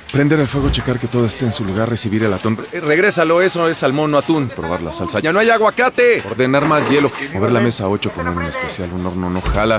Prender el fuego, checar que todo esté en su lugar, recibir el atún. Regrésalo, eso es salmón, no atún. Probar la salsa. ¡Ya no hay aguacate! Ordenar más hielo. Mover la mesa 8, poner un especial, un horno no jala.